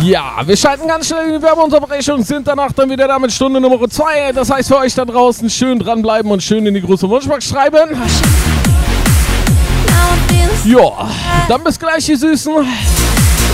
Ja, wir schalten ganz schnell in die Werbeunterbrechung, sind danach dann wieder da mit Stunde Nummer 2. Das heißt für euch da draußen schön dranbleiben und schön in die große Wunschbox schreiben. Ja, dann bis gleich, ihr Süßen.